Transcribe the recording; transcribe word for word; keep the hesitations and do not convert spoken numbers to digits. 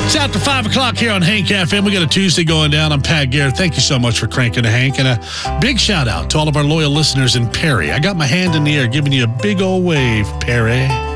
It's after five o'clock here on Hank F M. We got a Tuesday going down. I'm Pat Garrett. Thank you so much for cranking to Hank. And a big shout out to all of our loyal listeners in Perry. I got my hand in the air giving you a big old wave, Perry.